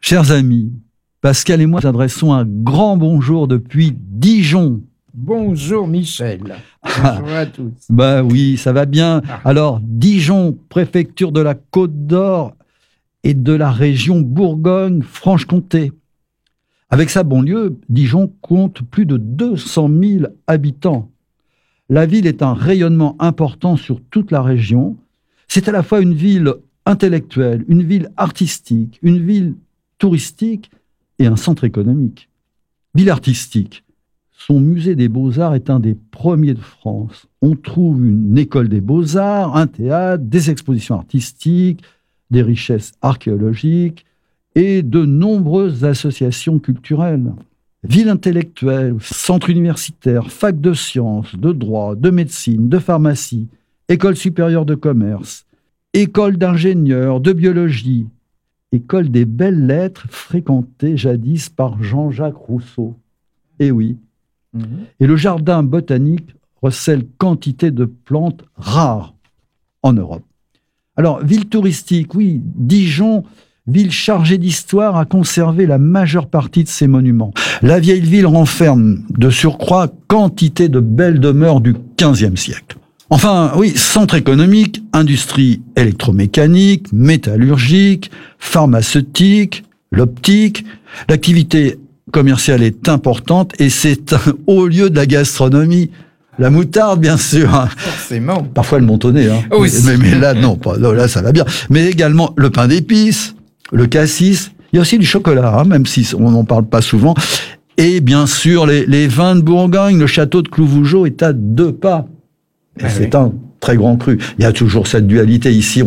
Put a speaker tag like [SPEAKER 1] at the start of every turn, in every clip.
[SPEAKER 1] Chers amis, Pascal et moi adressons un grand bonjour depuis Dijon.
[SPEAKER 2] Bonjour Michel. Bonjour à tous.
[SPEAKER 1] Bah oui, ça va bien. Alors, Dijon, préfecture de la Côte d'Or et de la région Bourgogne-Franche-Comté. Avec sa banlieue, Dijon compte plus de 200 000 habitants. La ville est un rayonnement important sur toute la région. C'est à la fois une ville intellectuelle, une ville artistique, une ville touristique et un centre économique. Ville artistique. Son musée des Beaux-Arts est un des premiers de France. On trouve une école des Beaux-Arts, un théâtre, des expositions artistiques, des richesses archéologiques et de nombreuses associations culturelles. Ville intellectuelle, centre universitaire, fac de sciences, de droit, de médecine, de pharmacie, école supérieure de commerce, école d'ingénieurs, de biologie, école des belles lettres fréquentée jadis par Jean-Jacques Rousseau. Eh oui. Et le jardin botanique recèle quantité de plantes rares en Europe. Alors, ville touristique, oui, Dijon, ville chargée d'histoire, a conservé la majeure partie de ses monuments. La vieille ville renferme, de surcroît, quantité de belles demeures du XVe siècle. Enfin, oui, centre économique, industrie électromécanique, métallurgique, pharmaceutique, l'optique. L'activité commerciale est importante et c'est un haut lieu de la gastronomie. La moutarde, bien sûr. Hein.
[SPEAKER 2] Forcément.
[SPEAKER 1] Parfois le montonnet. Hein. Mais là, non, là, ça va bien. Mais également le pain d'épices, le cassis. Il y a aussi du chocolat, hein, même si on n'en parle pas souvent. Et bien sûr, les vins de Bourgogne. Le château de Clouvougeot est à 2 pas. Et c'est un très grand cru. Il y a toujours cette dualité. Ici,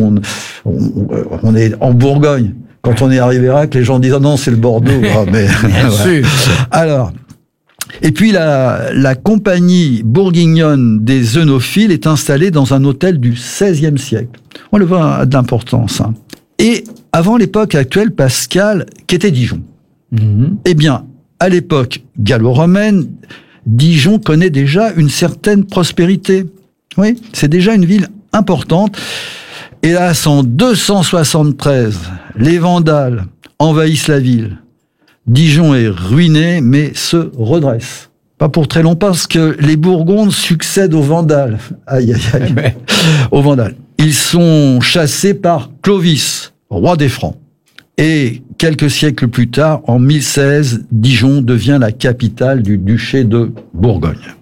[SPEAKER 1] on est en Bourgogne. Quand on est à Riverac, les gens disent « Ah non, c'est le Bordeaux. » Mais
[SPEAKER 2] bien sûr.
[SPEAKER 1] Alors, et puis la compagnie bourguignonne des œnophiles est installée dans un hôtel du XVIe siècle. On le voit d'importance. Hein. Et avant l'époque actuelle, Pascal, qu'était Dijon ? Eh bien, à l'époque gallo-romaine, Dijon connaît déjà une certaine prospérité. Oui, c'est déjà une ville importante. Hélas, en 273, les Vandales envahissent la ville. Dijon est ruiné, mais se redresse. Pas pour très longtemps, parce que les Bourgondes succèdent aux Vandales. Aïe, aïe, aïe. Aux Vandales. Ils sont chassés par Clovis, roi des Francs. Et quelques siècles plus tard, en 1016, Dijon devient la capitale du duché de Bourgogne.